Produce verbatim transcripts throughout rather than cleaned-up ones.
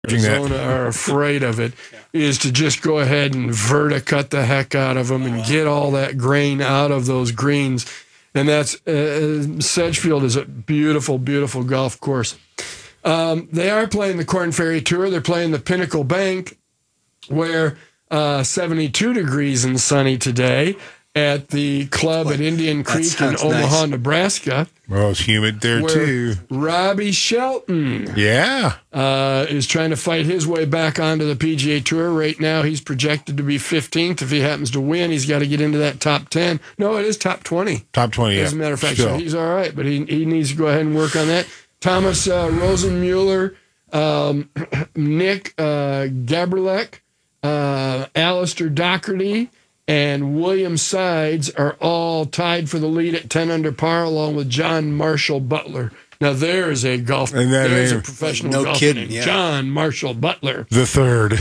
Arizona are afraid of it, is to just go ahead and verticut the heck out of them and get all that grain out of those greens. And that's uh, Sedgefield is a beautiful, beautiful golf course. Um, they are playing the Korn Ferry Tour. They're playing the Pinnacle Bank, where uh, seventy-two degrees and sunny today at the club at Indian Creek in Omaha, nice. Nebraska. Well, it's humid there, too. Robbie Shelton yeah, uh, is trying to fight his way back onto the P G A Tour. Right now, he's projected to be fifteenth. If he happens to win, he's got to get into that top ten. No, it is top twenty. Top twenty, yeah. As a matter of fact, Still. so he's all right, but he, he needs to go ahead and work on that. Thomas uh, Rosenmuller, um, Nick uh, Gabrielek, uh, Alistair Doherty, and William Sides are all tied for the lead at ten under par, along with John Marshall Butler. Now, there is a golf, there's a professional no golfer kidding, named yeah. John Marshall Butler. The third.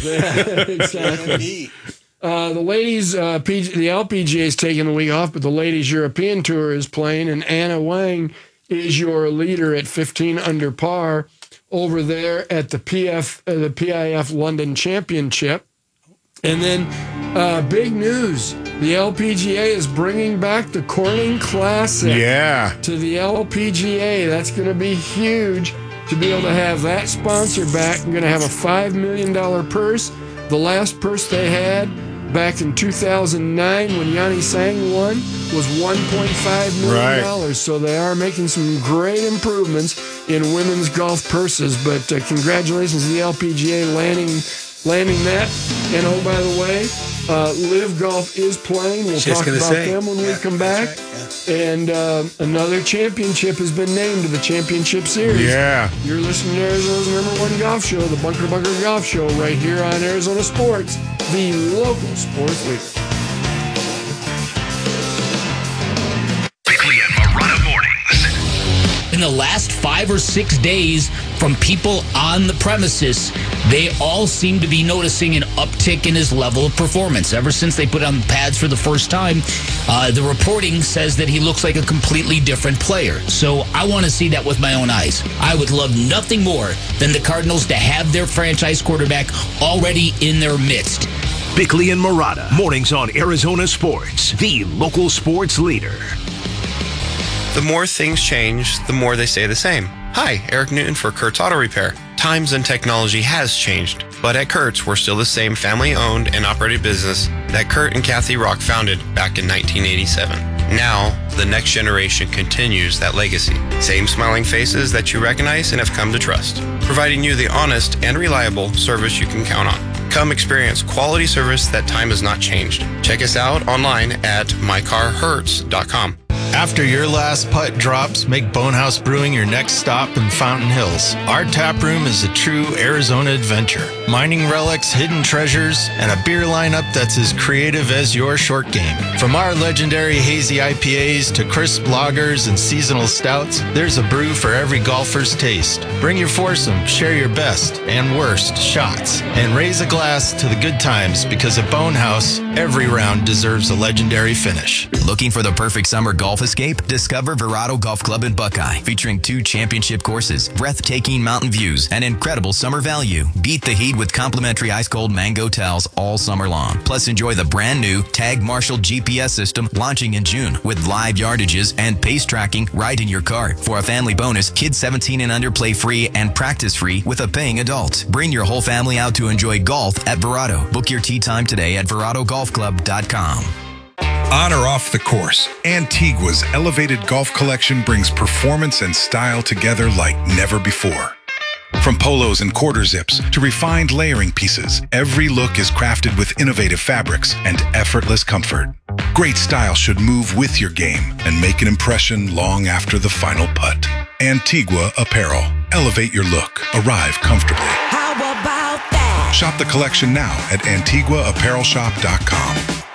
Exactly. Uh, the ladies, uh, P G, the L P G A is taking the week off, but the ladies' European Tour is playing, and Anna Wang is your leader at fifteen under par over there at the P F, uh, the P I F London Championship. And then uh, big news, the L P G A is bringing back the Corning Classic yeah. to the L P G A. That's going to be huge to be able to have that sponsor back. I'm going to have a five million dollars purse. The last purse they had back in two thousand nine when Yanni Sang won was one point five million dollars. Right. So they are making some great improvements in women's golf purses. But uh, congratulations to the L P G A landing landing that. And oh, by the way, uh, Live Golf is playing. We'll Just talk about say. them when yeah, we come back. Right, yeah. And uh, another championship has been named to the Championship Series. Yeah. You're listening to Arizona's number one golf show, the Bunker Bunker Golf Show, right here on Arizona Sports, the local sports leader. Bickley and Marotta mornings. In the last five or six days, from people on the premises, they all seem to be noticing an uptick in his level of performance. Ever since they put on the pads for the first time, uh, the reporting says that he looks like a completely different player. So I want to see that with my own eyes. I would love nothing more than the Cardinals to have their franchise quarterback already in their midst. Bickley and Marotta, mornings on Arizona Sports, the local sports leader. The more things change, the more they stay the same. Hi, Eric Newton for Kurt's Auto Repair. Times and technology has changed, but at Kurt's, we're still the same family-owned and operated business that Kurt and Kathy Rock founded back in nineteen eighty-seven. Now, the next generation continues that legacy. Same smiling faces that you recognize and have come to trust, providing you the honest and reliable service you can count on. Come experience quality service that time has not changed. Check us out online at my car hurts dot com. After your last putt drops, make Bonehouse Brewing your next stop in Fountain Hills. Our tap room is a true Arizona adventure. Mining relics, hidden treasures, and a beer lineup that's as creative as your short game. From our legendary hazy I P As to crisp lagers and seasonal stouts, there's a brew for every golfer's taste. Bring your foursome, share your best and worst shots, and raise a glass to the good times, because at Bonehouse, every round deserves a legendary finish. Looking for the perfect summer golf escape? Discover Verado Golf Club in Buckeye, featuring two championship courses, breathtaking mountain views, and incredible summer value. Beat the heat with complimentary ice-cold mango towels all summer long. Plus, enjoy the brand new Tag Marshall G P S system launching in June with live yardages and pace tracking right in your cart. For a family bonus, kids seventeen and under play free and practice free with a paying adult. Bring your whole family out to enjoy golf at Verado. Book your tee time today at verado golf club dot com. On or off the course, Antigua's elevated golf collection brings performance and style together like never before. From polos and quarter zips to refined layering pieces, every look is crafted with innovative fabrics and effortless comfort. Great style should move with your game and make an impression long after the final putt. Antigua Apparel. Elevate your look. Arrive comfortably. How about that? Shop the collection now at antigua apparel shop dot com.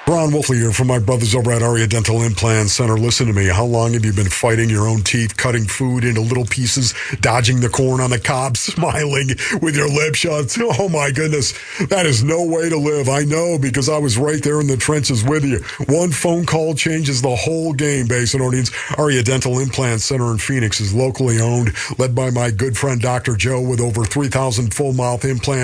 Ron Wolfley here from my brothers over at Aria Dental Implant Center. Listen to me. How long have you been fighting your own teeth, cutting food into little pieces, dodging the corn on the cob, smiling with your lip shut? Oh, my goodness. That is no way to live. I know, because I was right there in the trenches with you. One phone call changes the whole game, Basin Orleans. Aria Dental Implant Center in Phoenix is locally owned, led by my good friend Doctor Joe, with over three thousand full mouth implants